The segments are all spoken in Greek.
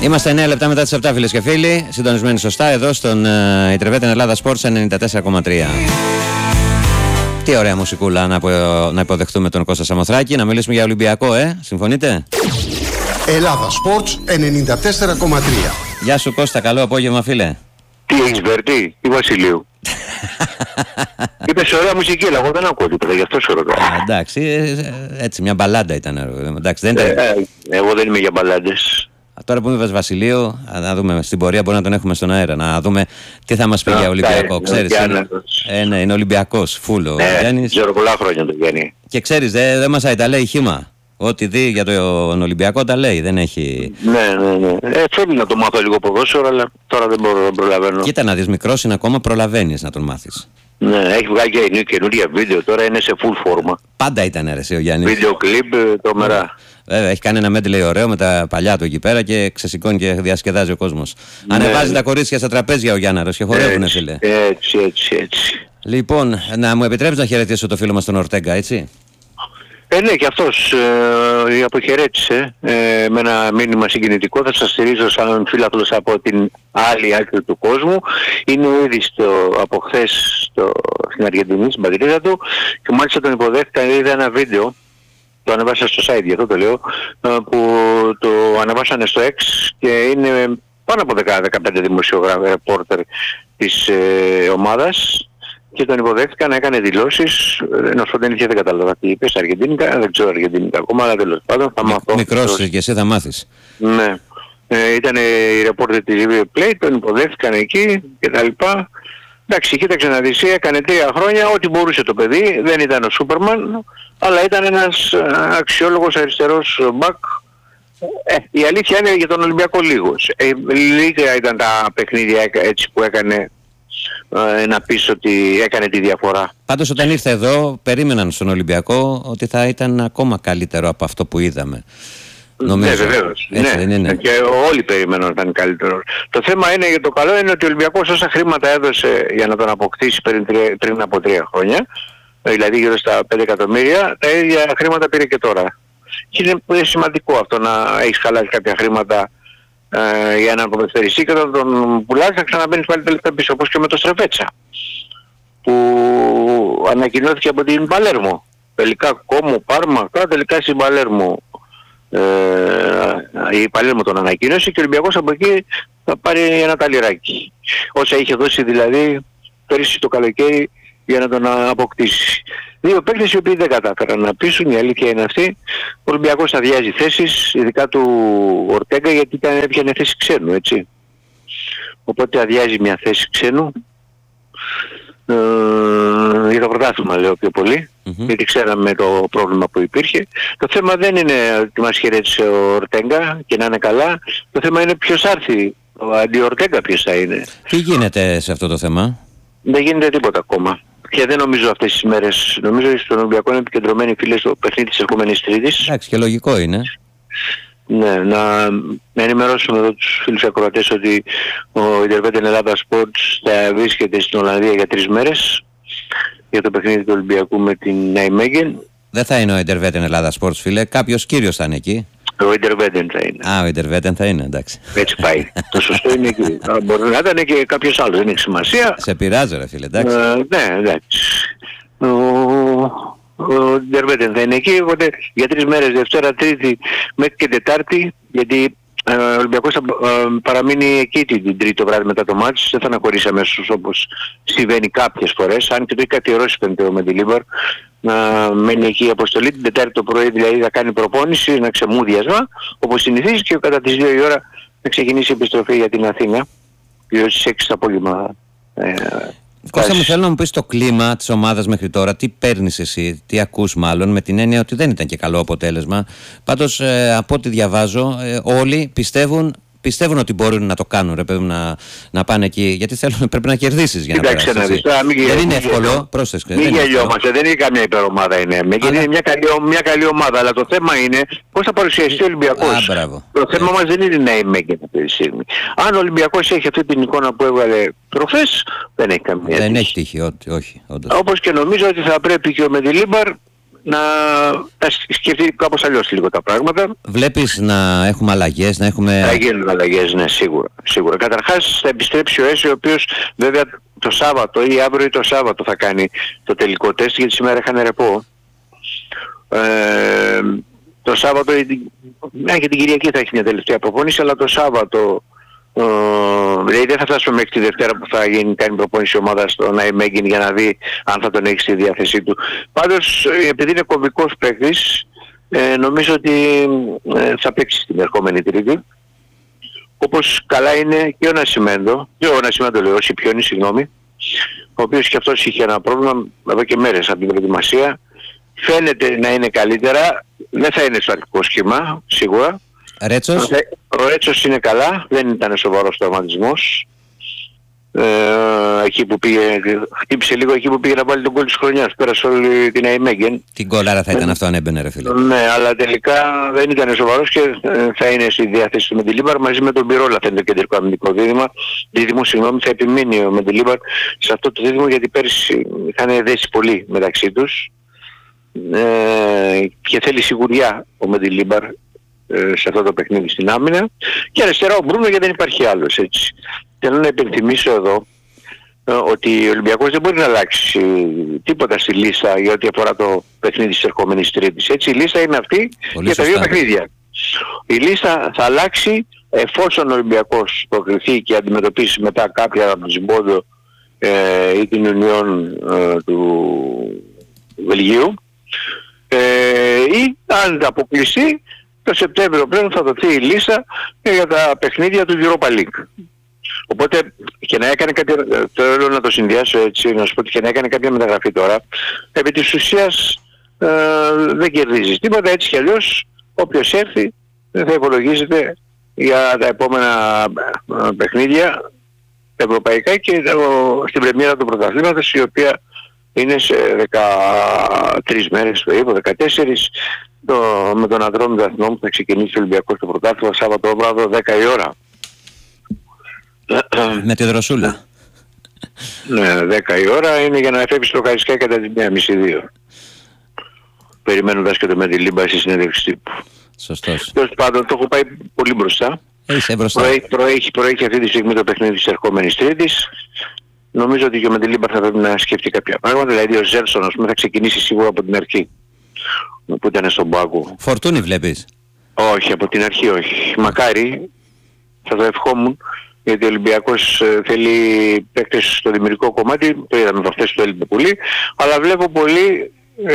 Είμαστε 9 λεπτά μετά τις 7, φίλες και φίλοι. Συντονισμένοι σωστά εδώ στον Ιντερβέτεν Ελλάδα Sports 94,3. Τι ωραία μουσικούλα να υποδεχτούμε τον Κώστα Σαμοθράκη. Να μιλήσουμε για Ολυμπιακό, συμφωνείτε? Ελλάδα Sports 94,3. Γεια σου Κώστα, καλό απόγευμα φίλε. Τι έχεις Βερτή ή Βασιλείου? Είπες ωραία μουσική, αλλά εγώ δεν ακούω τίποτα, γι' αυτό σε ρωτάω. Εντάξει, έτσι μια μπαλάντα ήταν. Εντάξει, δεν ήταν... Εγώ δεν είμαι για μπαλάντες. Τώρα που είπες Βασιλείο, να δούμε στην πορεία, μπορεί να τον έχουμε στον αέρα. Να δούμε τι θα μας πει για Ολυμπιακό. Ξέρεις, ναι, είναι Ολυμπιακός, φούλο. Ναι, ξέρω πολλά χρόνια τον Γιάννη. Και ξέρεις, δεν μας τα λέει χύμα. Ό,τι δει για τον Ολυμπιακό τα λέει, δεν έχει... Ναι. Θέλει να το μάθω λίγο ποδόσφαιρο, αλλά τώρα δεν μπορώ να προλαβαίνω. Κοίτα να δεις, μικρός είναι ακόμα, προλαβαίνεις να τον μάθεις. Ναι, έχει βγάλει και καινούργια βίντεο, τώρα είναι σε full φόρμα. Πάντα ήταν ο Γιάννης. Βίντεο κλιπ, τρομερά. Βέβαια, έχει κάνει ένα medley ωραίο με τα παλιά του εκεί πέρα και ξεσηκώνει και διασκεδάζει ο κόσμος. Ναι. Ανεβάζει τα κορίτσια στα τραπέζια ο Γιάνναρος και χορεύουνε, φίλε. Έτσι. Λοιπόν, να μου επιτρέψεις να χαιρετήσω το φίλο μας τον Ορτέγκα, έτσι? Ναι, και αυτός αποχαιρέτησε με ένα μήνυμα συγκινητικό. Θα σας στηρίζω σαν φίλαθλος από την άλλη άκρη του κόσμου. Είναι ήδη από χθες στην Αργεντινή, στην πατρίδα του, και μάλιστα τον υποδέχτηκαν. Είδα ένα βίντεο, το ανεβάσα στο site, γι' αυτό το λέω, που το ανεβάσανε στο X και είναι πάνω από 10-15 δημοσιογράφοι, ρεπόρτερ της ομάδας, και τον υποδέχτηκαν, έκανε δηλώσεις, ενώ δεν είχε, δεν κατάλαβα τι είπες, αργεντίνικα, δεν ξέρω αργεντίνικα ακόμα, αλλά τέλος πάντων θα μάθω. Μικρός και εσύ θα μάθεις. Ναι. Ήταν η ρεπόρτερ της River Plate, τον υποδέχτηκαν εκεί και τα λοιπά. Εντάξει, κοίταξε να δεις, έκανε 3 χρόνια, ό,τι μπορούσε το παιδί, δεν ήταν ο Σούπερμαν, αλλά ήταν ένας αξιόλογος αριστερός μπακ. Η αλήθεια είναι για τον Ολυμπιακό λίγος. Λίγα ήταν τα παιχνίδια έτσι που έκανε να πεις ότι έκανε τη διαφορά. Πάντως όταν ήρθε εδώ περίμεναν στον Ολυμπιακό ότι θα ήταν ακόμα καλύτερο από αυτό που είδαμε. Νομίζω. Ναι, βεβαίως. Ναι. Και όλοι περίμεναν ότι ήταν καλύτερο. Το θέμα είναι, για το καλό είναι ότι ο Ολυμπιακός όσα χρήματα έδωσε για να τον αποκτήσει πριν από 3 χρόνια, δηλαδή γύρω στα 5 εκατομμύρια, τα ίδια χρήματα πήρε και τώρα. Και είναι σημαντικό αυτό, να έχεις χαλάσει κάποια χρήματα για έναν ποδοσφαιριστή και όταν τον πουλάς να ξαναμπαίνεις πάλι τα λεπτά πίσω, όπως και με το Στρεβέτσα που ανακοινώθηκε από την Παλέρμο. Τελικά Κόμο, Πάρμα, τελικά στην Παλέρμο. Η Παλέρμο τον ανακοίνωσε και ο Ολυμπιακός από εκεί θα πάρει ένα ταλιράκι. Όσα είχε δώσει δηλαδή πέρυσι το καλοκαίρι για να τον αποκτήσει. 2 παίκτες οι οποίοι δεν κατάφεραν να πείσουν, η αλήθεια είναι αυτή. Ο Ολυμπιακός αδειάζει θέσεις, ειδικά του Ορτέγκα, γιατί έπιανε θέση ξένου, έτσι. Οπότε αδειάζει μια θέση ξένου. Για το πρωτάθλημα λέω πιο πολύ, γιατί ξέραμε το πρόβλημα που υπήρχε. Το θέμα δεν είναι ότι μας χαιρέτησε ο Ορτέγκα και να είναι καλά. Το θέμα είναι ποιος θα έρθει. Αντί Ορτέγκα ποιος θα είναι. Τι γίνεται σε αυτό το θέμα? Δεν γίνεται τίποτα ακόμα. Και δεν νομίζω αυτές τις μέρες. Νομίζω ότι στον Ολυμπιακό είναι επικεντρωμένοι φίλες στο παιχνίδι της ερχόμενης Τρίτης. Εντάξει, και λογικό είναι. Ναι, να ενημερώσουμε εδώ τους φίλους ακροατές ότι ο Ιντερβέτεν Ελλάδα Sports θα βρίσκεται στην Ολλανδία για 3 μέρες για το παιχνίδι του Ολυμπιακού με την Ναϊμέγεν. Δεν θα είναι ο Ιντερβέτεν Ελλάδα Sports, φίλε. Κάποιος κύριος θα είναι εκεί. Ο Ιντερβέτεν θα είναι. Ο Ιντερβέτεν θα είναι, εντάξει. Έτσι πάει. Το σωστό είναι εκεί. Μπορεί να ήταν και κάποιος άλλος, δεν έχει σημασία. Σε πειράζω ρε φίλε, εντάξει. Ναι, εντάξει. Ο Ιντερβέτεν θα είναι εκεί, οπότε για 3 μέρες, Δευτέρα, Τρίτη μέχρι και Τετάρτη, γιατί ο Ολυμπιακός θα παραμείνει εκεί την Τρίτη το βράδυ μετά το μάτς, δεν θα αναχωρήσει αμέσως όπως συμβαίνει κάποιες φορές, αν και το έχει καθιερώσει πέντε με τη Λίβαρ, να μένει εκεί η αποστολή, την Τετάρτη το πρωί δηλαδή θα κάνει προπόνηση, ένα ξεμούδιασμα, όπως συνηθίζει, και κατά τις 2 η ώρα θα ξεκινήσει η επιστροφή για την Αθήνα, γύρω στις 6 το απόγευμα. Κώστα μου, θέλω να μου πεις το κλίμα της ομάδας μέχρι τώρα, τι παίρνεις εσύ, τι ακούς μάλλον, με την έννοια ότι δεν ήταν και καλό αποτέλεσμα. Πάντως από ό,τι διαβάζω όλοι πιστεύουν ότι μπορούν να το κάνουν, ρε παιδί, να πάνε εκεί, γιατί πρέπει να κερδίσεις για να περάσεις. Δεν είναι εύκολο, πρόσθεσε. Μην γελιόμαστε, δεν είναι καμιά υπερομάδα είναι. Είναι μια καλή ομάδα, αλλά το θέμα είναι πώς θα παρουσιαστεί ο Ολυμπιακός. Το θέμα μας δεν είναι να είμαι και αυτή τη στιγμή. Αν ο Ολυμπιακός έχει αυτή την εικόνα που έβγαλε προχθές, δεν έχει καμία τύχη. Δεν έχει τύχη, όχι. Όπως και νομίζω ότι θα πρέπει και ο Μεντιλίμπαρ να σκεφτεί κάπως αλλιώς λίγο τα πράγματα. Βλέπεις να έχουμε αλλαγές, να έχουμε... Θα γίνουν αλλαγές, ναι, σίγουρα. Καταρχάς θα επιστρέψει ο ΕΣΕ, ο οποίος βέβαια το Σάββατο ή αύριο ή το Σάββατο θα κάνει το τελικό τεστ, γιατί σήμερα είχαν ρεπό. Το Σάββατο, και την Κυριακή θα έχει μια τελευταία προπόνηση, αλλά το Σάββατο, δηλαδή δεν θα φτάσουμε μέχρι τη Δευτέρα που θα κάνει προπόνηση ομάδα στο Ναϊμέγγιν για να δει αν θα τον έχει στη διάθεσή του. Πάντως, επειδή είναι κομβικός παίκτης, νομίζω ότι θα παίξει την ερχόμενη Τρίτη. Όπως καλά είναι και ο Νασιμέντο, ο Σιπιώνη, συγγνώμη, ο οποίος και αυτός είχε ένα πρόβλημα εδώ και μέρες από την προετοιμασία. Φαίνεται να είναι καλύτερα, δεν θα είναι στο αρχικό σχήμα, σίγουρα. Ρέτσος. Ο Ρέτσος είναι καλά, δεν ήταν σοβαρός τραυματισμός. Εκεί που πήγε, χτύπησε λίγο εκεί που πήγε να βάλει τον γκολ της χρονιάς, πέρασε όλη την Αϊμέγγεν. Τι γκολάρα θα ήταν αυτό αν έμπαινε, ρε φίλε. Ναι, αλλά τελικά δεν ήταν σοβαρός και θα είναι στη διάθεση του Μεντιλίμπαρ μαζί με τον Πυρόλα, θα είναι το κεντρικό αμυντικό δίδυμο, συγγνώμη, θα επιμείνει ο Μεντιλίμπαρ σε αυτό το δίδυμο, γιατί πέρυσι είχαν δέσει πολύ μεταξύ τους και θέλει σιγουριά ο Μεντιλίμπαρ σε αυτό το παιχνίδι στην άμυνα, και αριστερά ο Μπρούνο, γιατί δεν υπάρχει άλλος, έτσι. Θέλω να υπενθυμίσω εδώ ότι ο Ολυμπιακός δεν μπορεί να αλλάξει τίποτα στη λίστα για ό,τι αφορά το παιχνίδι της ερχόμενης Τρίτης. Έτσι, η λίστα είναι αυτή για τα δύο παιχνίδια. Η λίστα θα αλλάξει εφόσον ο Ολυμπιακός προκριθεί και αντιμετωπίσει μετά κάποια από την Μπόντο ή την Ιουνιόν του Βελγίου, ή αν αποκλειστεί το Σεπτέμβριο πλέον θα δοθεί η λίστα για τα παιχνίδια του Europa League. Οπότε και να έκανε κάποια, θέλω να το συνδυάσω έτσι, να σου πω ότι και να έκανε κάποια μεταγραφή τώρα, επί της ουσίας δεν κερδίζεις τίποτα, έτσι κι αλλιώς όποιος έρθει θα υπολογίζεται για τα επόμενα παιχνίδια ευρωπαϊκά και στην πρεμιέρα του πρωταθλήματος, η οποία είναι σε 13 μέρες περίπου, 14, με τον Ανδρόμητο Αθηνών που θα ξεκινήσει ο Ολυμπιακός το πρωτάθλημα Σάββατο βράδυ 10 η ώρα. Με τη δροσούλα. Ναι, 10 η ώρα είναι για να φεύγει στο Καρισκάκι κατά τη 1:30-2. Περιμένοντας και το Μεντιλίμπαρ στη συνέντευξη τύπου. Σωστός. Τέλος πάντων, το έχω πάει πολύ μπροστά. Είσαι μπροστά. Προέχει αυτή τη στιγμή το παιχνίδι της ερχόμενης Τρίτης. Νομίζω ότι και ο Μεντιλίμπαρ θα πρέπει να σκεφτεί κάποια πράγματα. Δηλαδή ο Ζέρσον, ας πούμε, θα ξεκινήσει σίγουρα από την αρχή, που ήταν στον πάγκο. Φορτούνη βλέπεις? Όχι, από την αρχή όχι. Μακάρι, θα το ευχόμουν, γιατί ο Ολυμπιακός θέλει παίκτες στο δημιουργικό κομμάτι, το είδαμε από αυτές που έλειπε πολύ, αλλά βλέπω πολύ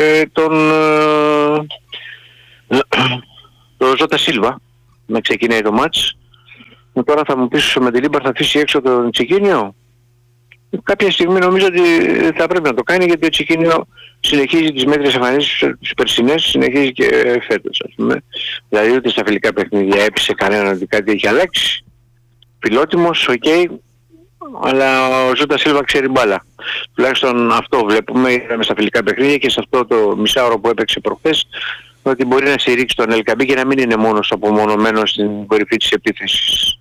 τον Ζώτα Σίλβα να ξεκινάει το μάτς. Τώρα θα μου πεις ο Μεντιλίμπαρ θα αφήσει έξω τον Τσικίνιο. Κάποια στιγμή νομίζω ότι θα πρέπει να το κάνει, γιατί ο Τσικίνιο συνεχίζει τις μέτριες εμφανίσεις τις περσινές, συνεχίζει και φέτος, ας πούμε. Δηλαδή ούτε στα φιλικά παιχνίδια έπεισε κανέναν ότι κάτι έχει αλλάξει. Φιλότιμος, οκ, αλλά ο Ζώτα Σίλβα ξέρει μπάλα. Τουλάχιστον αυτό βλέπουμε, είδαμε στα φιλικά παιχνίδια και σε αυτό το μισάωρο που έπαιξε προχθές, ότι μπορεί να στηρίξει τον Ελκαμπή και να μην είναι μόνος απομονωμένος στην κορυφή της επίθεσης.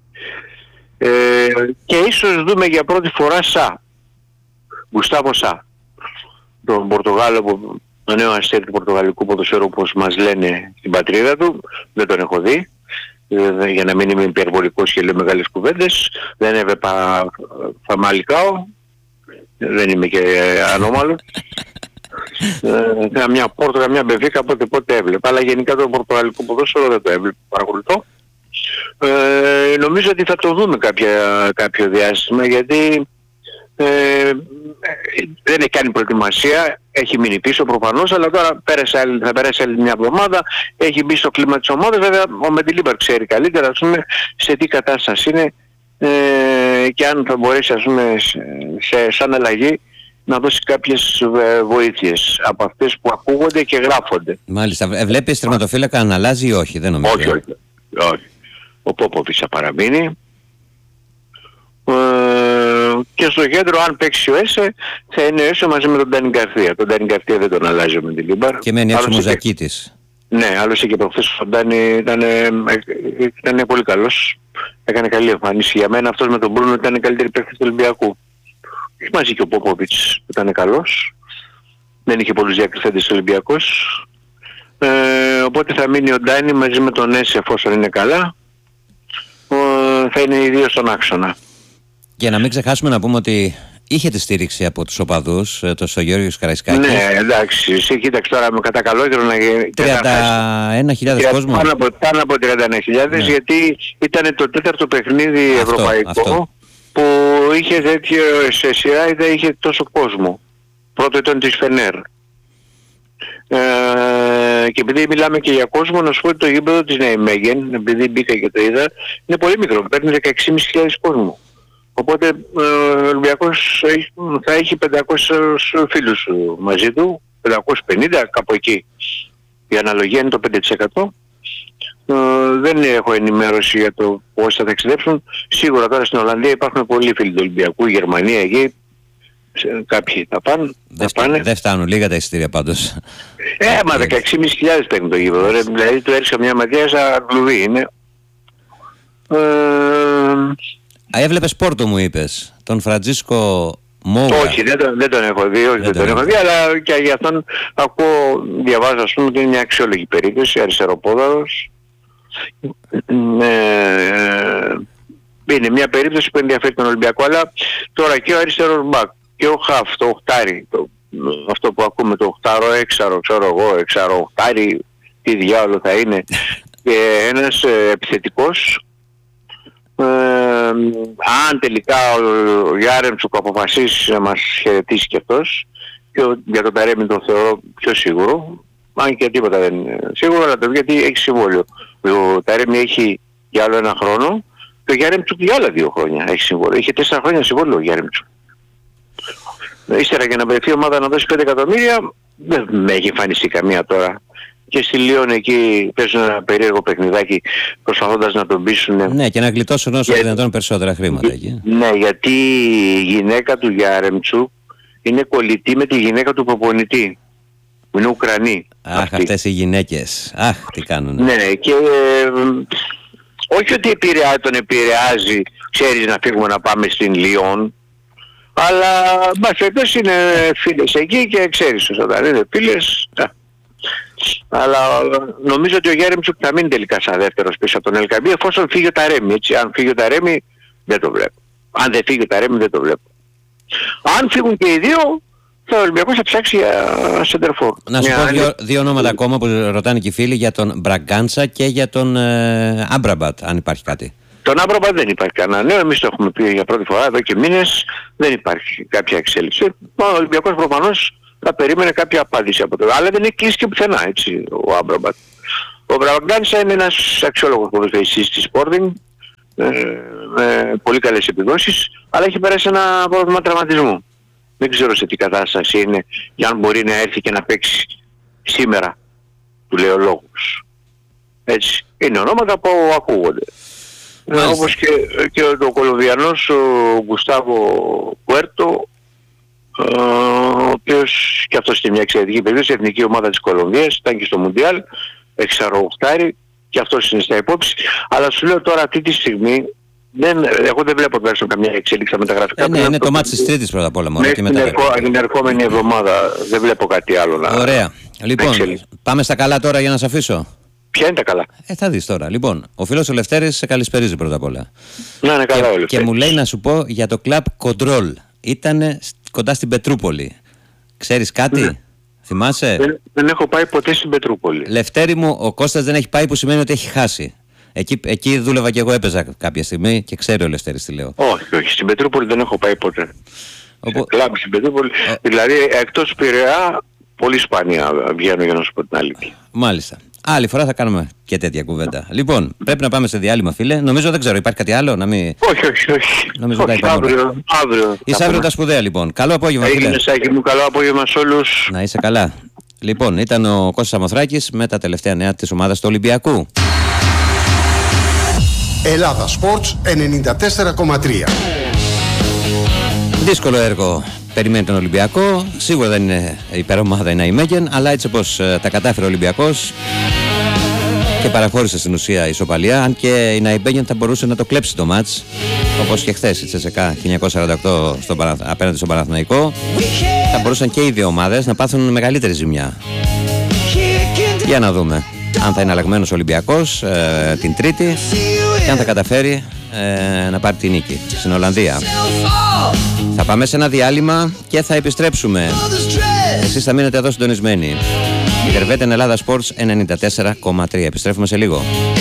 Και ίσως δούμε για πρώτη φορά Γκουστάβο Σα, τον Πορτογάλο, τον νέο αστέρι του πορτογαλικού ποδοσφαίρου, όπως μας λένε στην πατρίδα του. Δεν τον έχω δει, για να μην είμαι υπερβολικός και λέω μεγάλες κουβέντες. Δεν έβλεπα Φαμαλικάο, δεν είμαι και ανώμαλο. Καμιά Πόρτο, καμιά Μπεβίκα, πότε έβλεπα, αλλά γενικά το πορτογαλικό ποδόσφαιρο δεν το έβλεπα, παρακολουθώ. Νομίζω ότι θα το δούμε κάποιο διάστημα, γιατί δεν έχει κάνει προετοιμασία, έχει μείνει πίσω προφανώς, αλλά τώρα θα περάσει άλλη μια εβδομάδα, έχει μπει στο κλίμα της ομάδας. Βέβαια ο Μεντιλίμπαρ ξέρει καλύτερα, ας πούμε, σε τι κατάσταση είναι και αν θα μπορέσει, ας πούμε, σαν αλλαγή να δώσει κάποιες βοήθειες από αυτές που ακούγονται και γράφονται. Μάλιστα. Βλέπεις τερματοφύλακα να αλλάζει ή όχι? Δεν νομίζω. Όχι. Ο Πόποβιτς θα παραμείνει. Και στο κέντρο, αν παίξει ο Έσε, θα είναι ο Έσε μαζί με τον Ντάνι Γκαρθία. Τον Ντάνι Γκαρθία δεν τον αλλάζει ο Μεντιλίμπαρ. Και μένει έξω ο Μουζακίτης. Ναι, άλλωστε και προχθές ο Ντάνι ήταν πολύ καλός. Έκανε καλή εμφάνιση. Για μένα αυτός με τον Μπρούνο ήταν η καλύτερη παίκτης του Ολυμπιακού. Μαζί και ο Πόποβιτς ήταν καλός. Δεν είχε πολλούς διακριθέντες Ολυμπιακός. Οπότε θα μείνει ο Ντάνι μαζί με τον Έσε, εφόσον είναι καλά. Θα είναι οι δύο στον άξονα. Και να μην ξεχάσουμε να πούμε ότι είχε τη στήριξη από τους οπαδούς, το Γιώργος Καραϊσκάκης. Ναι, εντάξει, εσύ κοίταξε τώρα με κατά καλό καιρό να 31.000 κόσμο. Πάνω από 31.000, ναι. Γιατί ήταν το τέταρτο παιχνίδι ευρωπαϊκό που είχε τέτοιο σε σειρά, είχε τόσο κόσμο. Πρώτο ήταν της Φενέρ. Και επειδή μιλάμε και για κόσμο, να σου πω ότι το γήπεδο της Ναϊμέγεν, επειδή μπήκα και το είδα, είναι πολύ μικρό, παίρνει 16.500 κόσμο. Οπότε ο Ολυμπιακός θα έχει 500 φίλους μαζί του, 550 κάπου εκεί. Η αναλογία είναι το 5%. Δεν έχω ενημέρωση για το πώς θα ταξιδέψουν. Σίγουρα τώρα στην Ολλανδία υπάρχουν πολλοί φίλοι του Ολυμπιακού, η Γερμανία εκεί. Κάποιοι θα πάνε. Δεν φτάνουν λίγα τα εισιτήρια πάντως. Μα 16.500 παίρνει το γήπεδο. Δηλαδή του έριξα μια ματιά σαν κλουβί είναι. Έβλεπες Πόρτο μου είπες, τον Φραντζίσκο Μόουρα. Όχι, δεν τον έχω δει, δεν τον έχω δει, αλλά και για αυτόν ακούω, διαβάζω ας πούμε ότι είναι μια αξιόλογη περίπτωση, αριστεροπόδαρος. Είναι μια περίπτωση που ενδιαφέρει τον Ολυμπιακό, αλλά τώρα και ο αριστερός μπακ και ο χαφ, το οχτάρι, αυτό που ακούμε, το οχτάρο, έξαρο, ξέρω εγώ, έξαρο, οχτάρι, τι διάολο θα είναι, και ένας επιθετικός. Αν τελικά ο Γιάρεμτσουκ αποφασίσει να μας χαιρετήσει και αυτός, και για τον Ταρέμι το θεωρώ πιο σίγουρο, αν και τίποτα δεν είναι σίγουρο, αλλά το γιατί έχει συμβόλαιο. Ο Ταρέμι έχει για άλλο 1 χρόνο και ο Γιάρεμτσουκ για άλλα 2 χρόνια έχει συμβόλαιο. Είχε 4 χρόνια συμβόλαιο ο Γιάρεμτσουκ. Ύστερα για να βρεθεί η ομάδα να δώσει 5 εκατομμύρια δεν με έχει εμφανιστεί καμία τώρα. Και στη Λιόν εκεί παίζουν ένα περίεργο παιχνιδάκι προσπαθώντας να τον πείσουν. Ναι, και να γλιτώσουν όσο δυνατόν περισσότερα χρήματα εκεί. Ναι, γιατί η γυναίκα του Γιάρεμτσουκ είναι κολλητή με τη γυναίκα του προπονητή. Είναι Ουκρανή. Αχ, αυτές οι γυναίκες. Αχ, τι κάνουνε. Ναι, και όχι ότι τον επηρεάζει, ξέρεις, να φύγουμε να πάμε στην Λιόν, αλλά μας είναι φίλες εκεί και ξέρεις, όταν είναι φίλες. Αλλά νομίζω ότι ο Γιάρεμτσουκ θα μείνει τελικά σαν δεύτερος πίσω από τον Ελκαμπή, εφόσον φύγει ο Ταρέμι, έτσι. Αν φύγει ο Ταρέμι δεν το βλέπω. Αν δεν φύγει ο Ταρέμι δεν το βλέπω. Αν φύγουν και οι δύο, ο Ολυμπιακός θα ψάξει για σεντερφόρ. Να σου πω δύο ονόματα ακόμα που ρωτάνε και οι φίλοι, για τον Μπραγκάντσα και για τον Άμπραμπατ, αν υπάρχει κάτι. Τον Άμπραμπατ δεν υπάρχει κανένα νέο, εμείς το έχουμε πει για πρώτη φορά εδώ και μήνες, δεν υπάρχει κάποια εξέλιξη. Ο Ολυμπιακός προφανώς θα περίμενε κάποια απάντηση από το. Αλλά δεν έχει κλείσει και πουθενά, έτσι, ο Άμπραμπατ. Ο Μπραγκάντσα είναι ένας αξιόλογος ποδοσφαιριστής της Sporting, με πολύ καλές επιδόσεις, αλλά έχει περάσει ένα πρόβλημα τραυματισμού. Δεν ξέρω σε τι κατάσταση είναι, για αν μπορεί να έρθει και να παίξει σήμερα, του λέει ο λόγος. Έτσι, είναι ονόματα που ακούγονται. Όπως και ο Κολομβιανός, ο Γκουστάβο Πουέρτο, ο οποίος και αυτός είναι μια εξαιρετική περίπτωση, εθνική ομάδα της Κολομβίας, ήταν και στο Μουντιάλ, εξαρροχτάρι, και αυτός είναι στα υπόψη. Αλλά σου λέω τώρα αυτή τη στιγμή, εγώ δεν βλέπω τουλάχιστον καμιά εξέλιξη στα μεταγραφικά. Ναι, είναι το μάτς της Τρίτης πρώτα απ' όλα μόνο. Την ερχόμενη εβδομάδα δεν βλέπω κάτι άλλο να. Ωραία. Λοιπόν, πάμε στα καλά τώρα για να σε αφήσω. Ποια είναι τα καλά? Θα δεις τώρα. Λοιπόν, ο φίλος ο Λευτέρης σε καλησπερίζει πρώτα απ' όλα. Να είναι καλά ο Λευτέρης. Και μου λέει να σου πω για το Club Control. Ήτανε κοντά στην Πετρούπολη. Ξέρεις κάτι? Ναι. Θυμάσαι? Δεν έχω πάει ποτέ στην Πετρούπολη. Λευτέρη μου, ο Κώστας δεν έχει πάει, που σημαίνει ότι έχει χάσει. Εκεί δούλευα και εγώ, έπαιζα κάποια στιγμή και ξέρει ο Λευτέρης τι λέω. Όχι, στην Πετρούπολη δεν έχω πάει ποτέ. Κλαμπ στην Πετρούπολη, δηλαδή εκτός Πειραιά, πολύ σπάνια βγαίνω, για να σου πω την αλήθεια. Μάλιστα. Άλλη φορά θα κάνουμε και τέτοια κουβέντα. Λοιπόν, πρέπει να πάμε σε διάλειμμα, φίλε. Νομίζω, δεν ξέρω, υπάρχει κάτι άλλο να μην. Όχι. Νομίζω όχι, αύριο. Είσαι αύριο τα σπουδαία, λοιπόν. Καλό απόγευμα, φίλε. Έγινε, Σάκη μου, καλό απόγευμα σε όλους. Να είσαι καλά. Λοιπόν, ήταν ο Κώστας Σαμοθράκης με τα τελευταία νέα της ομάδας του Ολυμπιακού. Ελλάδα Sports 94,3. Δύσκολο έργο περιμένει τον Ολυμπιακό. Σίγουρα δεν είναι υπερομάδα η Ναϊμέγεν, αλλά έτσι όπως τα κατάφερε ο Ολυμπιακός, και παραχώρησε στην ουσία ισοπαλία, αν και η Ναϊμπένιεν θα μπορούσε να το κλέψει το μάτς, όπως και χθες η Τσεσεκά 1948 απέναντι στον Παναθηναϊκό. Θα μπορούσαν και οι δύο ομάδες να πάθουν μεγαλύτερη ζημιά. Για να δούμε αν θα είναι αλλαγμένος ο Ολυμπιακός την Τρίτη και αν θα καταφέρει να πάρει τη νίκη στην Ολλανδία. Θα πάμε σε ένα διάλειμμα και θα επιστρέψουμε. Εσείς θα μείνετε εδώ συντονισμένοι. Η Δερβέτεν Ελλάδα Sports 94,3. Επιστρέφουμε σε λίγο.